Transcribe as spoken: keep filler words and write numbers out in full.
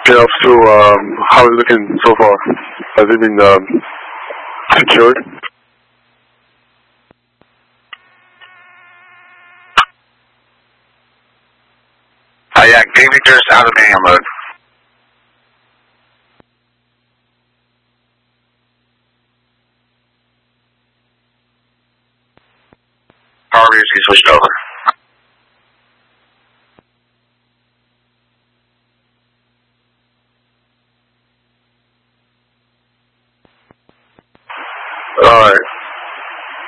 J Ops two, um, how is it looking so far? Has it been um, secured? Uh, yeah, King Victor's out of manual mode. Power readers get switched over. Alright.